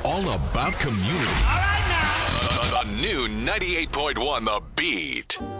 all about community. All right now. The new 98.1 The Beat.